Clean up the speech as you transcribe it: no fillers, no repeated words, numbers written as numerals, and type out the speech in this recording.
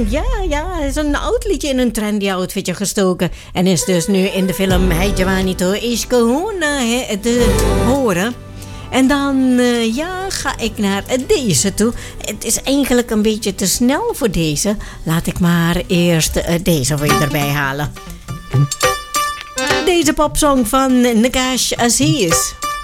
Ja, is een oud liedje in een trendy outfitje gestoken. En is dus nu in de film Hey Giovanni Ishke Hona te horen. En dan ga ik naar deze toe. Het is eigenlijk een beetje te snel voor deze. Laat ik maar eerst deze voor je erbij halen. Deze popsong van Nagash Aziz.